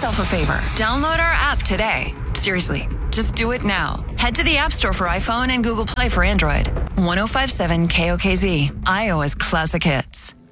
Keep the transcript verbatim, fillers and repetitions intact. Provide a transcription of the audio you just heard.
yourself a favor. Download our app today. Seriously, just do it now. Head to the App Store for iPhone and Google Play for Android. ten fifty-seven K O K Z, Iowa's classic hits.